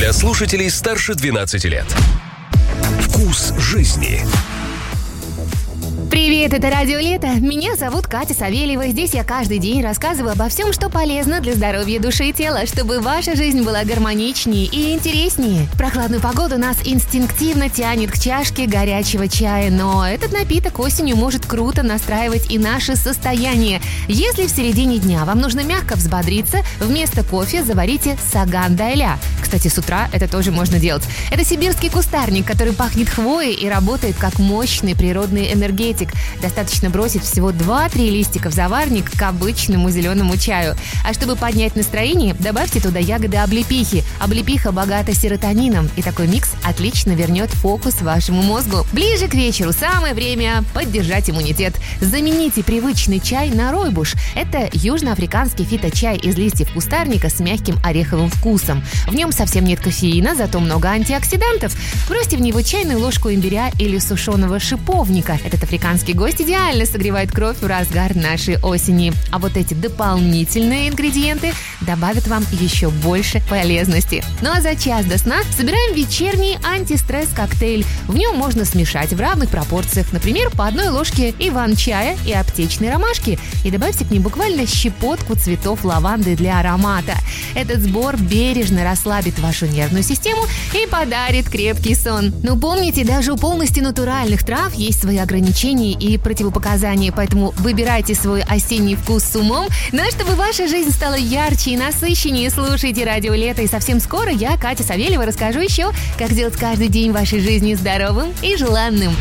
для слушателей старше 12 лет. Вкус жизни. Привет, это Радио Лето. Меня зовут Катя Савельева. Здесь я каждый день рассказываю обо всем, что полезно для здоровья души и тела, чтобы ваша жизнь была гармоничнее и интереснее. В прохладную погоду нас инстинктивно тянет к чашке горячего чая, но этот напиток осенью может круто настраивать и наше состояние. Если в середине дня вам нужно мягко взбодриться, вместо кофе заварите саган дайля. Кстати, с утра это тоже можно делать. Это сибирский кустарник, который пахнет хвоей и работает как мощный природный энергетик. Достаточно бросить всего 2-3 листика в заварник к обычному зеленому чаю. А чтобы поднять настроение, добавьте туда ягоды облепихи. Облепиха богата серотонином, и такой микс отлично вернет фокус вашему мозгу. Ближе к вечеру самое время поддержать иммунитет. Замените привычный чай на ройбуш. Это южноафриканский фиточай из листьев кустарника с мягким ореховым вкусом. В нем совсем нет кофеина, зато много антиоксидантов. Бросьте в него чайную ложку имбиря или сушеного шиповника. Этот африканский гость идеально согревает кровь в разгар нашей осени. А вот эти дополнительные ингредиенты добавят вам еще больше полезности. Ну а за час до сна собираем вечерний антистресс-коктейль. В нем можно смешать в равных пропорциях, например, по одной ложке иван-чая и аптечной ромашки. И добавьте к ним буквально щепотку цветов лаванды для аромата. Этот сбор бережно расслабит вашу нервную систему и подарит крепкий сон. Но помните, даже у полностью натуральных трав есть свои ограничения и противопоказания, поэтому выбирайте свой осенний вкус с умом, но чтобы ваша жизнь стала ярче и насыщеннее, слушайте Радио Лето, и совсем скоро я, Катя Савельева, расскажу еще, как сделать каждый день вашей жизни здоровым и желанным.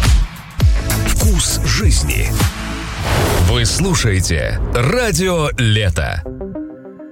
Вкус жизни. Вы слушаете Радио Лето.